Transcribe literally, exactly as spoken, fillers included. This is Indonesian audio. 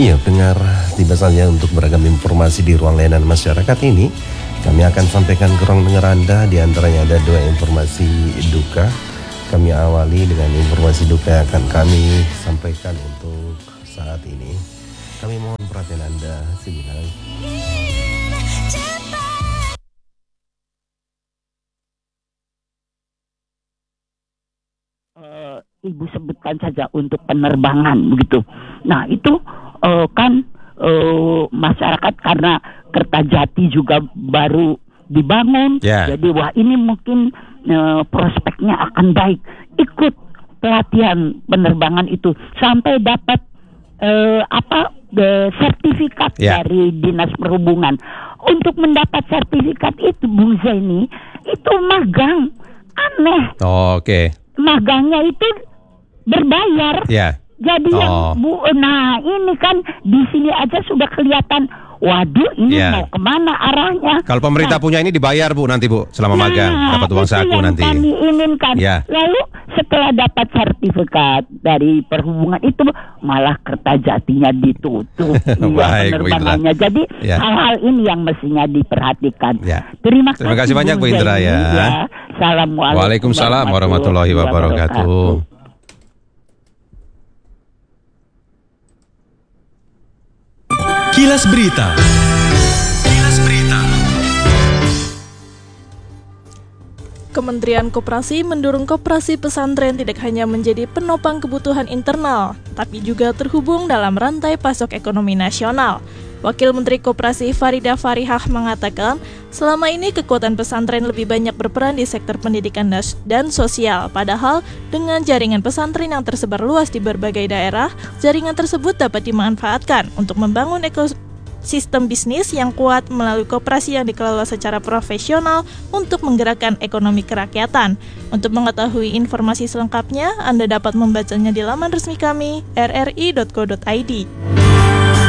Iya, dengar tiba saja untuk beragam informasi di ruang layanan masyarakat ini. Kami akan sampaikan ke ruang dengar Anda. Di antaranya ada dua informasi duka. Kami awali dengan informasi duka yang akan kami sampaikan untuk saat ini. Kami mohon perhatian Anda sejenak. Uh, Ibu sebutkan saja untuk penerbangan begitu. Nah itu uh, kan uh, masyarakat karena Kertajati juga baru dibangun, yeah. Jadi wah ini mungkin uh, prospeknya akan baik. Ikut pelatihan penerbangan itu sampai dapat uh, apa uh, sertifikat yeah. dari Dinas Perhubungan. Untuk mendapat sertifikat itu, Bung Zaini, itu magang. Aneh. Oh, oke. Okay. Magangnya itu berbayar. Ya. Jadi oh. yang bu, nah ini kan di sini aja sudah kelihatan. Waduh, ini ya. mau kemana arahnya? Kalau pemerintah nah, punya ini dibayar Bu nanti Bu selama nah, magang dapat uang saku nanti. Kami inginkan. Ya. Lalu setelah dapat sertifikat dari perhubungan itu malah Kertajatinya ditutup. Baik, penerbangannya. Jadi ya. hal-hal ini yang mestinya diperhatikan. Ya. Terima, Terima kasih banyak Bu Indra ya. ya. Assalamualaikum Waalaikumsalam warahmatullahi wabarakatuh. Kilas Berita. Kilas Berita. Kementerian Koperasi mendorong koperasi pesantren tidak hanya menjadi penopang kebutuhan internal, tapi juga terhubung dalam rantai pasok ekonomi nasional. Wakil Menteri Koperasi Farida Farihah mengatakan, selama ini kekuatan pesantren lebih banyak berperan di sektor pendidikan dan sosial. Padahal, dengan jaringan pesantren yang tersebar luas di berbagai daerah, jaringan tersebut dapat dimanfaatkan untuk membangun ekosistem bisnis yang kuat melalui koperasi yang dikelola secara profesional untuk menggerakkan ekonomi kerakyatan. Untuk mengetahui informasi selengkapnya, Anda dapat membacanya di laman resmi kami, r r i dot co dot i d.